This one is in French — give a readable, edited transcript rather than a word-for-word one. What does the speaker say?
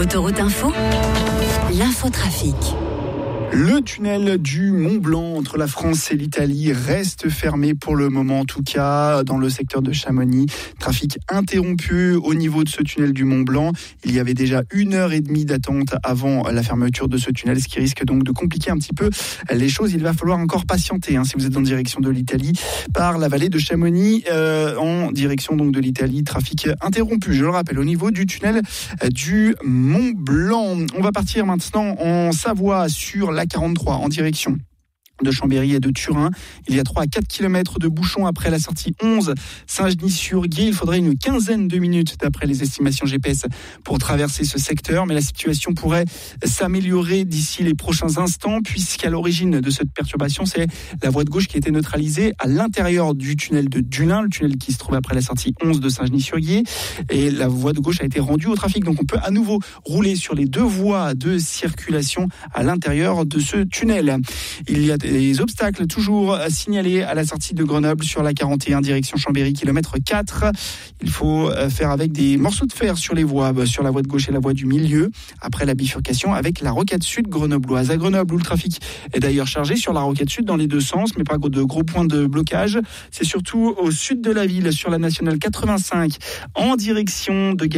Autoroute Info, l'infotrafic. Le tunnel du Mont-Blanc entre la France et l'Italie reste fermé pour le moment, en tout cas dans le secteur de Chamonix. Trafic interrompu au niveau de ce tunnel du Mont-Blanc. Il y avait déjà 1h30 d'attente avant la fermeture de ce tunnel, ce qui risque donc de compliquer un petit peu les choses. Il va falloir encore patienter si vous êtes en direction de l'Italie par la vallée de Chamonix en direction donc de l'Italie. Trafic interrompu, je le rappelle, au niveau du tunnel du Mont-Blanc. On va partir maintenant en Savoie sur la 43 en direction de Chambéry et de Turin. Il y a 3 à 4 km de bouchons après la sortie 11 Saint-Genis-sur-Guiers. Il faudrait une quinzaine de minutes d'après les estimations GPS pour traverser ce secteur, mais la situation pourrait s'améliorer d'ici les prochains instants puisqu'à l'origine de cette perturbation, c'est la voie de gauche qui a été neutralisée à l'intérieur du tunnel de Dunin, le tunnel qui se trouve après la sortie 11 de Saint-Genis-sur-Guiers, et la voie de gauche a été rendue au trafic. Donc on peut à nouveau rouler sur les deux voies de circulation à l'intérieur de ce tunnel. Il y a des obstacles toujours signalés à la sortie de Grenoble sur la 41 direction Chambéry, kilomètre 4. Il faut faire avec des morceaux de fer sur les voies, sur la voie de gauche et la voie du milieu, après la bifurcation avec la rocade sud grenobloise. À Grenoble, où le trafic est d'ailleurs chargé sur la rocade sud dans les deux sens, mais pas de gros points de blocage. C'est surtout au sud de la ville, sur la nationale 85, en direction de